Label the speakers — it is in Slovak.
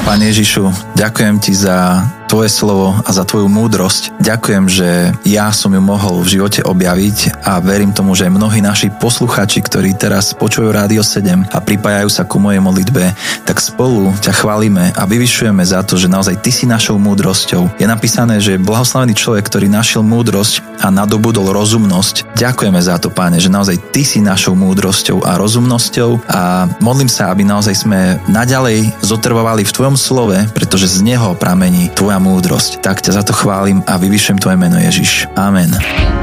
Speaker 1: Pane Ježišu, ďakujem Ti za Tvoje slovo a za Tvoju múdrosť. Ďakujem, že ja som ju mohol v živote objaviť a verím tomu, že mnohí naši poslucháči, ktorí teraz počujú Rádio 7 a pripájajú sa ku mojej modlitbe, tak spolu ťa chválime a vyvyšujeme za to, že naozaj Ty si našou múdrosťou. Je napísané, že blahoslavený človek, ktorý našiel múdrosť a nadobudol rozumnosť. Ďakujeme za to, Páne, že naozaj Ty si našou múdrosťou a rozumnosťou a modlím sa, aby naozaj sme naďalej zotrvávali v Tvojom slove, pretože z neho pramení Tvoja múdrosť. Tak ťa za to chválim a vyvyšujem Tvoje meno, Ježiš. Amen.